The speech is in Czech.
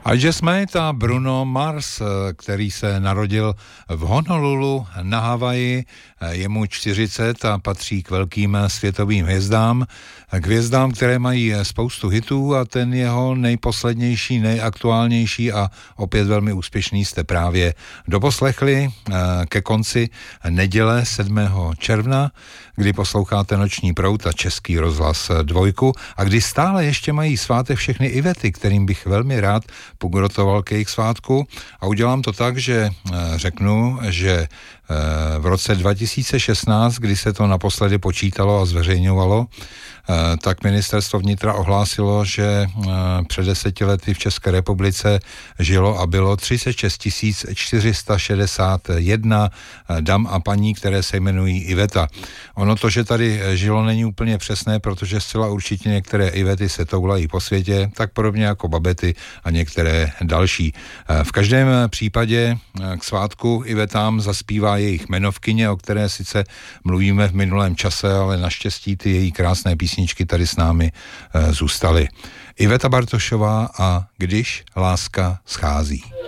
Just Mate a Bruno Mars, který se narodil v Honolulu na Havaji, je mu 40 a patří k velkým světovým hvězdám, k hvězdám, které mají spoustu hitů a ten jeho nejposlednější, nejaktuálnější a opět velmi úspěšný jste právě doposlechli ke konci neděle 7. června, kdy posloucháte Noční proud a Český rozhlas 2 a kdy stále ještě mají svátek všechny Ivety, kterým bych velmi rád pogrotoval k jejich svátku a udělám to tak, že řeknu, že v roce 2016, kdy se to naposledy počítalo a zveřejňovalo, tak ministerstvo vnitra ohlásilo, že před 10 lety v České republice žilo a bylo 36 461 dam a paní, které se jmenují Iveta. Ono to, že tady žilo, není úplně přesné, protože zcela určitě některé Ivety se toulají po světě, tak podobně jako Babety a některé další. V každém případě k svátku Ivetám zaspívá jejich jmenovkyně, o které sice mluvíme v minulém čase, ale naštěstí ty její krásné písničky tady s námi zůstaly. Iveta Bartošová a Když láska schází.